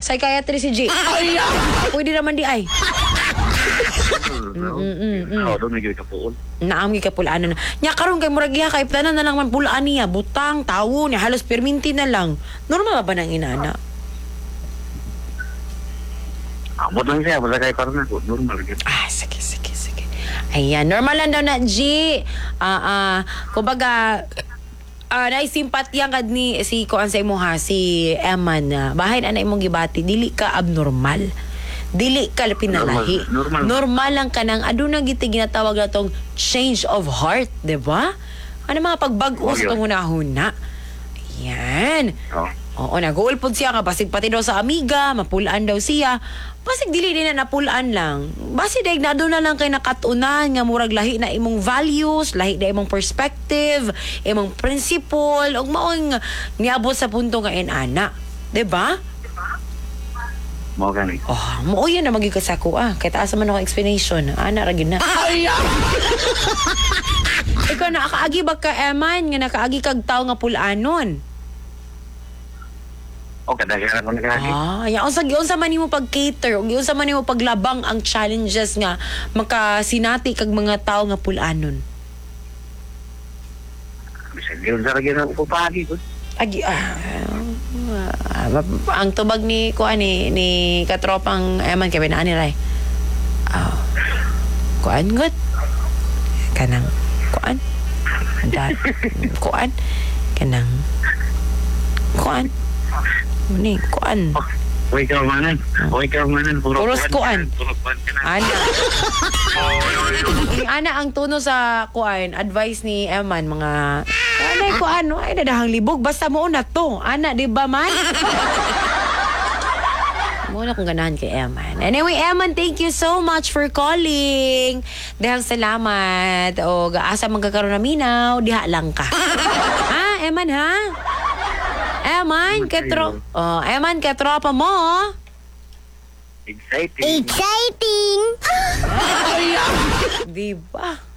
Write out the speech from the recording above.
psychiatrist si G. Pwede naman di ay. Doon may kapuon. Naamgi ka pulaan na. Nya karon kay murag iya kay tanan na lang man pulaan niya, butang, tawo niya, halos perminti na lang. Normal ba nang inana? Abot lang siya, basta kay karon ako, normal gyud. Sige. Ayan, normal lang daw na G. Kumbaga naisimpatya kad ni si kuan sa imo ha, si Eman na bahay na imong gibati, dili ka abnormal. Dili ka pinalahi. Normal lang ka nang aduna giti ginatawag na tong change of heart, di ba? Ano mga pagbag-o sa tong hunahuna. Ayan. Oo, nag-uulpod siya ka. Basig pati daw sa amiga, mapulaan daw siya. Basig dili din na napulaan lang. Basig daig na doon na lang kay nakatunan nga murag lahi na imong values, lahi na imong perspective, imong principle, ug maong niabot sa punto nga inana. Di ba? Mo gani. Mo yan na magikasako kay taas man ako explanation. Ana ra gyud na. Ikaw na kaagi ba ka Eman nga nakaagi kag tawo nga pulanon? Kadaghan ko nagagi. Unsa man nimo pag-cater, unsa man nimo paglabang ang challenges nga makasinati kag mga tawo nga pulanon? Bisag gyud sa gyud ako pagi ko. Ang tubag ni kuan ni katropang Eman kay binaan ni Ray. Kuan gut. Kanang kuan. Kuan. Kanang kuan. Ni kuan. Uy ka manan. Puros kuan. Ana. Ana ang tuno sa kuan, advice ni Eman mga kuan, ay dadahang libog basta mo na to. Ana, di ba man? Muna kong ganahan kay Eman. Anyway, Eman, thank you so much for calling. Dahang salamat. O gaasa magkakaroon na minaw, diha lang ka. Eman ha? Eman, Eman, katropa mo. Exciting. Di ba?